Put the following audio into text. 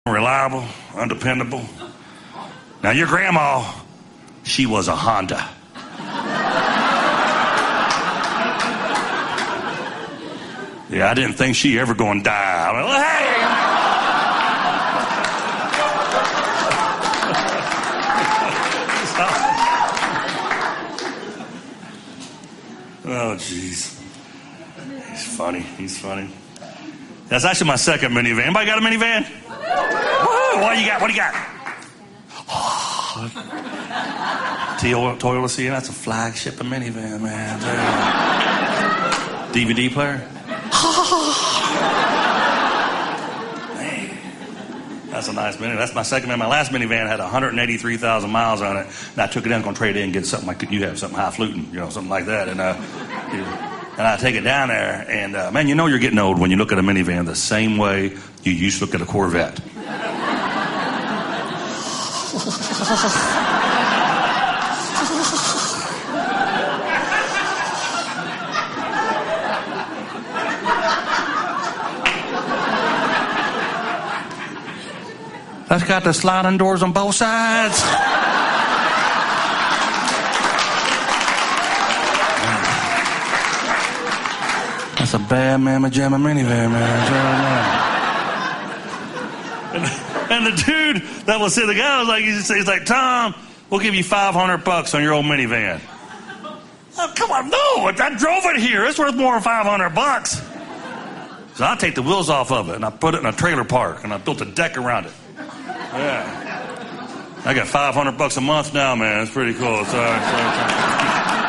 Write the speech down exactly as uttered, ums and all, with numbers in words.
reliable, undependable. Now, your grandma, she was a Honda. Yeah, I didn't think she ever gonna die. I mean, hey! Oh, jeez. He's funny. He's funny. That's actually my second minivan. Anybody got a minivan? Woo! What do you got? What do you got? Oh, Toyota Sienna. That's a flagship of minivan, man. D V D player. Man, that's a nice minivan. That's my second minivan. My last minivan had one hundred eighty-three thousand miles on it, and I took it in, going to trade it in and get something like you have, something high fluting, you know, something like that, and uh, and I take it down there, and uh, man, you know you're getting old when you look at a minivan the same way you used to look at a Corvette. That's got the sliding doors on both sides. That's a bad mamma jamma minivan, man. And, and the dude that was sitting, the guy was like, he's, he's like, Tom, we'll give you five hundred bucks on your old minivan. Oh, come on, no, I drove it here. It's worth more than five hundred bucks. So I take the wheels off of it and I put it in a trailer park and I built a deck around it. Yeah. I got five hundred bucks a month now, man. It's pretty cool. It's, uh, it's, uh,